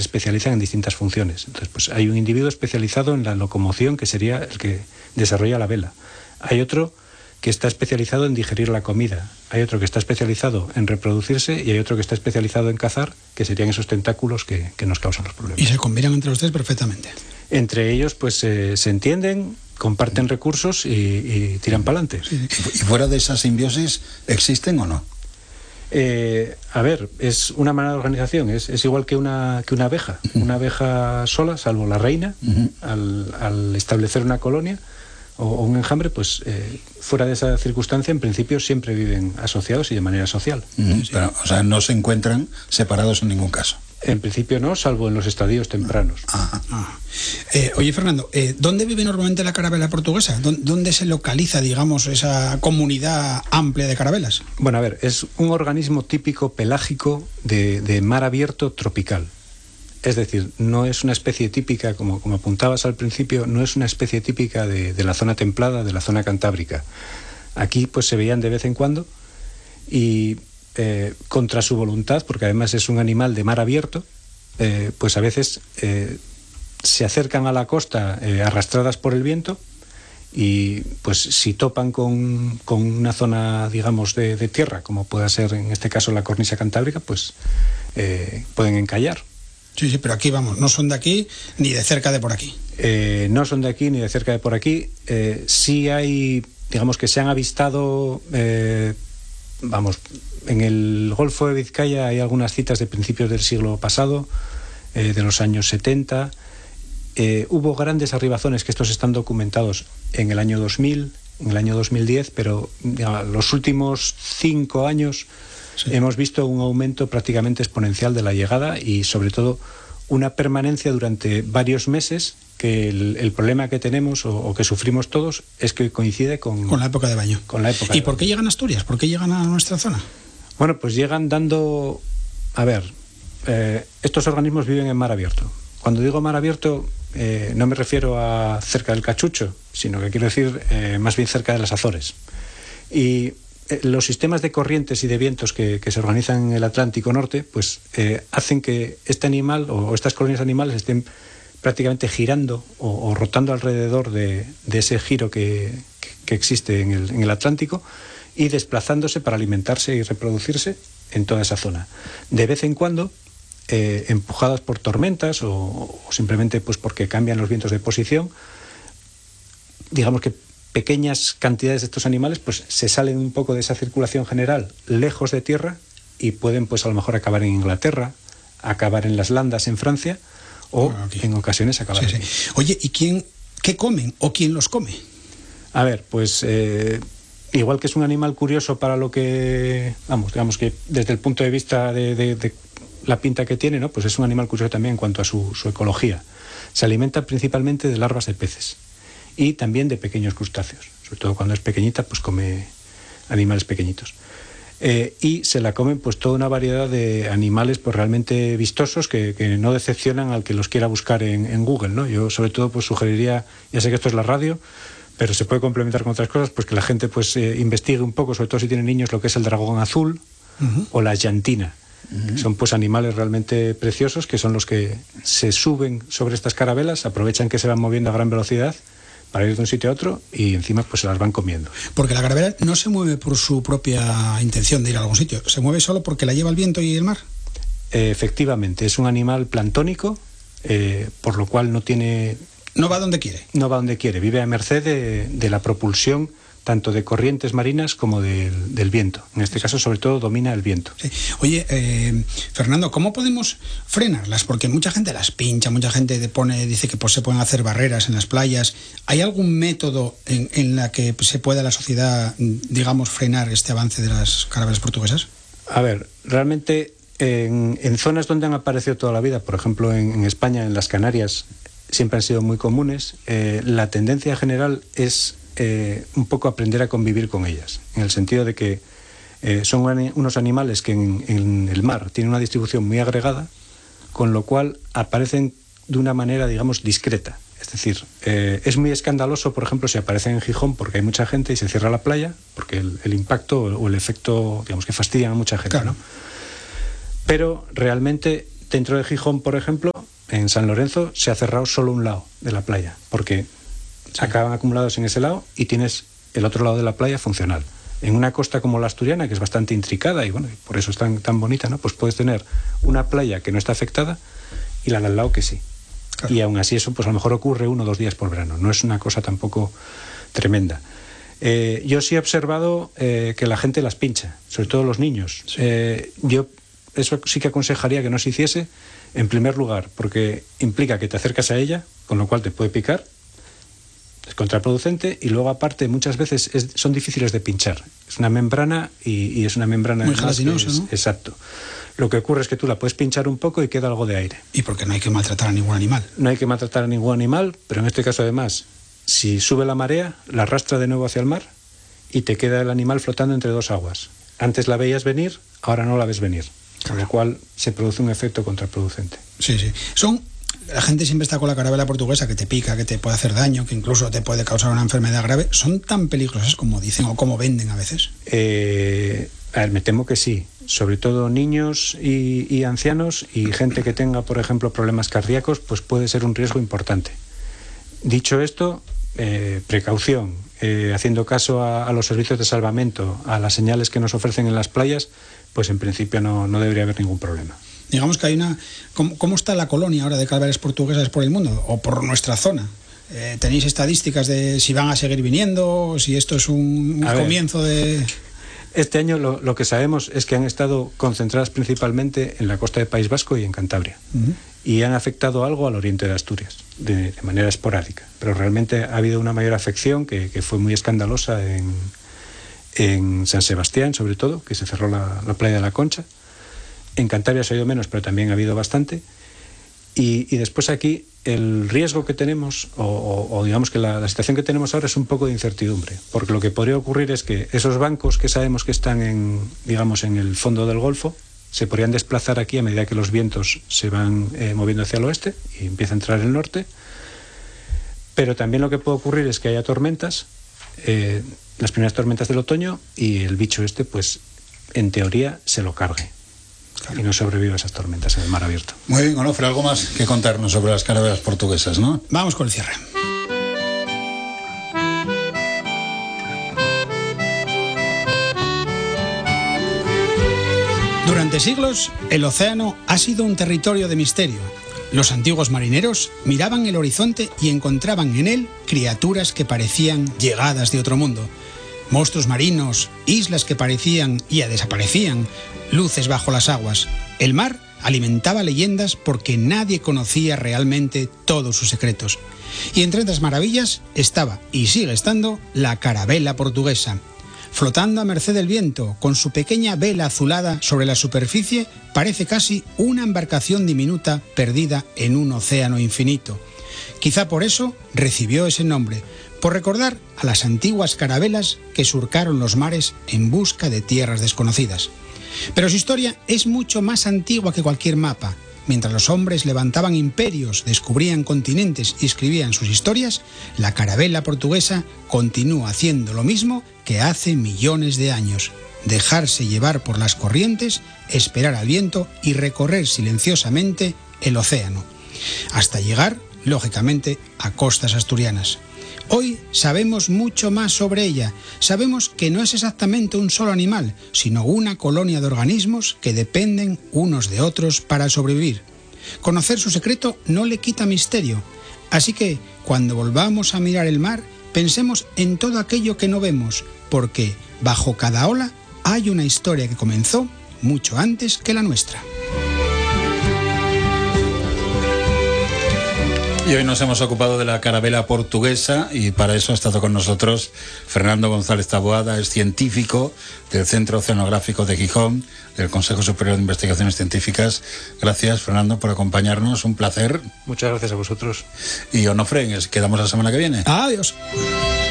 se especializan en distintas funciones. Entonces, pues hay un individuo especializado en la locomoción, que sería el que desarrolla la vela. Hay otro que está especializado en digerir la comida. Hay otro que está especializado en reproducirse y hay otro que está especializado en cazar, que serían esos tentáculos que nos causan los problemas. Y se combinan entre ustedes perfectamente. Entre ellos, pues se entienden, comparten recursos y tiran para adelante. Sí. ¿Y fuera de esa simbiosis existen o no? A ver, es una manera de organización, es igual que una abeja. Una abeja sola, salvo la reina, al establecer una colonia o un enjambre, pues fuera de esa circunstancia, en principio siempre viven asociados y de manera social. Pero, o sea, no se encuentran separados en ningún caso. En principio no, salvo en los estadios tempranos. Oye, Fernando, ¿dónde vive normalmente la carabela portuguesa? ¿Dónde se localiza, digamos, esa comunidad amplia de carabelas? Bueno, a ver, es un organismo típico pelágico de mar abierto tropical. Es decir, no es una especie típica, como apuntabas al principio, no es una especie típica de la zona templada, de la zona cantábrica. Aquí pues se veían de vez en cuando y contra su voluntad, porque además es un animal de mar abierto, pues a veces se acercan a la costa arrastradas por el viento y pues si topan con una zona, digamos, de tierra, como pueda ser en este caso la cornisa cantábrica, pues pueden encallar. Sí, pero aquí vamos, no son de aquí ni de cerca de por aquí. No son de aquí ni de cerca de por aquí. Sí hay, digamos que se han avistado, en el Golfo de Vizcaya hay algunas citas de principios del siglo pasado, de los años 70. Hubo grandes arribazones, que estos están documentados en el año 2000, en el año 2010, pero los últimos 5 años hemos visto un aumento prácticamente exponencial de la llegada y sobre todo una permanencia durante varios meses, que el problema que tenemos o que sufrimos todos es que coincide con la época de baño. ¿Y por qué llegan a Asturias? ¿Por qué llegan a nuestra zona? Bueno, pues llegan dando... A ver, estos organismos viven en mar abierto. Cuando digo mar abierto, no me refiero a cerca del Cachucho, sino que quiero decir más bien cerca de las Azores. Y los sistemas de corrientes y de vientos que se organizan en el Atlántico Norte, pues hacen que este animal o estas colonias animales estén prácticamente girando o rotando alrededor de ese giro que existe en el Atlántico y desplazándose para alimentarse y reproducirse en toda esa zona. De vez en cuando, empujadas por tormentas o simplemente pues porque cambian los vientos de posición, digamos que pequeñas cantidades de estos animales pues se salen un poco de esa circulación general lejos de tierra y pueden pues a lo mejor acabar en Inglaterra, acabar en las Landas en Francia o en ocasiones acabar aquí. Oye, ¿y qué comen o quién los come? A ver, pues igual que es un animal curioso para lo que, digamos que desde el punto de vista de la pinta que tiene, ¿no? Pues es un animal curioso también en cuanto a su ecología. Se alimenta principalmente de larvas de peces y también de pequeños crustáceos. Sobre todo cuando es pequeñita, pues come animales pequeñitos. Y se la comen pues toda una variedad de animales pues realmente vistosos que no decepcionan al que los quiera buscar en Google, ¿no? Yo sobre todo pues sugeriría, ya sé que esto es la radio, pero se puede complementar con otras cosas, pues que la gente pues investigue un poco, sobre todo si tiene niños, lo que es el dragón azul o la llantina. Son pues animales realmente preciosos, que son los que se suben sobre estas carabelas, aprovechan que se van moviendo a gran velocidad para ir de un sitio a otro y encima pues se las van comiendo. Porque la carabela no se mueve por su propia intención de ir a algún sitio, se mueve solo porque la lleva el viento y el mar. Efectivamente, es un animal planctónico, por lo cual no va donde quiere. No va donde quiere, vive a merced de la propulsión tanto de corrientes marinas como del viento. En este caso, sobre todo, domina el viento. Sí. Oye, Fernando, ¿cómo podemos frenarlas? Porque mucha gente las pincha, mucha gente dice que pues, se pueden hacer barreras en las playas. ¿Hay algún método en la que se pueda la sociedad, digamos, frenar este avance de las carabelas portuguesas? A ver, realmente en zonas donde han aparecido toda la vida, por ejemplo en España, en las Canarias, siempre han sido muy comunes. La tendencia general es un poco aprender a convivir con ellas, en el sentido de que son unos animales que en el mar tienen una distribución muy agregada, con lo cual aparecen de una manera, digamos, discreta. Es decir, es muy escandaloso, por ejemplo, si aparecen en Gijón porque hay mucha gente y se cierra la playa, porque el impacto o el efecto, digamos, que fastidian a mucha gente, claro, ¿no? Pero realmente dentro de Gijón, por ejemplo, en San Lorenzo se ha cerrado solo un lado de la playa, porque acaban acumulados en ese lado y tienes el otro lado de la playa funcional. En una costa como la asturiana, que es bastante intrincada y bueno, por eso es tan bonita, ¿no? Pues puedes tener una playa que no está afectada y la de al lado que sí. Claro. Y aún así eso pues a lo mejor ocurre 1 o 2 días por verano. No es una cosa tampoco tremenda. Yo sí he observado que la gente las pincha, sobre todo los niños. Sí. Yo eso sí que aconsejaría que no se hiciese, en primer lugar, porque implica que te acercas a ella, con lo cual te puede picar. Es contraproducente y luego aparte muchas veces son difíciles de pinchar. Es una membrana y es una membrana muy gelatinosa, ¿no? Exacto. Lo que ocurre es que tú la puedes pinchar un poco y queda algo de aire. Y porque no hay que maltratar a ningún animal. No hay que maltratar a ningún animal, pero en este caso además, si sube la marea, la arrastra de nuevo hacia el mar y te queda el animal flotando entre 2 aguas. Antes la veías venir, ahora no la ves venir. Con lo cual se produce un efecto contraproducente. Sí. La gente siempre está con la carabela portuguesa que te pica, que te puede hacer daño, que incluso te puede causar una enfermedad grave. ¿Son tan peligrosas como dicen o como venden a veces? A ver, me temo que sí. Sobre todo niños y ancianos y gente que tenga, por ejemplo, problemas cardíacos, pues puede ser un riesgo importante. Dicho esto, precaución, haciendo caso a los servicios de salvamento, a las señales que nos ofrecen en las playas, pues en principio no debería haber ningún problema. Digamos que hay una... ¿Cómo está la colonia ahora de carabelas portuguesas por el mundo o por nuestra zona? ¿Tenéis estadísticas de si van a seguir viniendo, si esto es un comienzo de...? Este año lo que sabemos es que han estado concentradas principalmente en la costa de País Vasco y en Cantabria. Uh-huh. Y han afectado algo al oriente de Asturias, de manera esporádica. Pero realmente ha habido una mayor afección que fue muy escandalosa en San Sebastián, sobre todo, que se cerró la playa de la Concha. En Cantabria se ha ido menos, pero también ha habido bastante. Y después aquí el riesgo que tenemos, o digamos que la situación que tenemos ahora es un poco de incertidumbre, porque lo que podría ocurrir es que esos bancos que sabemos que están en el fondo del Golfo se podrían desplazar aquí a medida que los vientos se van moviendo hacia el oeste y empieza a entrar el norte. Pero también lo que puede ocurrir es que haya tormentas, las primeras tormentas del otoño, y el bicho pues en teoría se lo cargue. Claro. Y no sobrevive a esas tormentas en el mar abierto. Muy bien, Onofre, algo más que contarnos sobre las carabelas portuguesas, ¿no? Vamos con el cierre. Durante siglos, el océano ha sido un territorio de misterio. Los antiguos marineros miraban el horizonte y encontraban en él criaturas que parecían llegadas de otro mundo. Monstruos marinos, islas que parecían y desaparecían, luces bajo las aguas. El mar alimentaba leyendas porque nadie conocía realmente todos sus secretos. Y entre estas maravillas estaba, y sigue estando, la carabela portuguesa. Flotando a merced del viento, con su pequeña vela azulada sobre la superficie, parece casi una embarcación diminuta perdida en un océano infinito. Quizá por eso recibió ese nombre, por recordar a las antiguas carabelas que surcaron los mares en busca de tierras desconocidas. Pero su historia es mucho más antigua que cualquier mapa. Mientras los hombres levantaban imperios, descubrían continentes y escribían sus historias, la carabela portuguesa continúa haciendo lo mismo que hace millones de años: dejarse llevar por las corrientes, esperar al viento y recorrer silenciosamente el océano, hasta llegar, lógicamente, a costas asturianas. Hoy sabemos mucho más sobre ella. Sabemos que no es exactamente un solo animal, sino una colonia de organismos que dependen unos de otros para sobrevivir. Conocer su secreto no le quita misterio. Así que, cuando volvamos a mirar el mar, pensemos en todo aquello que no vemos, porque bajo cada ola hay una historia que comenzó mucho antes que la nuestra. Y hoy nos hemos ocupado de la carabela portuguesa y para eso ha estado con nosotros Fernando González Taboada, es científico del Centro Oceanográfico de Gijón, del Consejo Superior de Investigaciones Científicas. Gracias, Fernando, por acompañarnos, un placer. Muchas gracias a vosotros. Y Onofre, quedamos la semana que viene. Adiós.